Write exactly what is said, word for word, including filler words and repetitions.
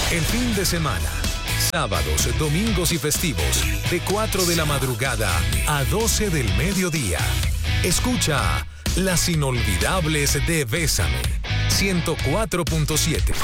El fin de semana, sábados, domingos y festivos, de cuatro de la madrugada a doce del mediodía. Escucha Las Inolvidables de Bésame, ciento cuatro punto siete.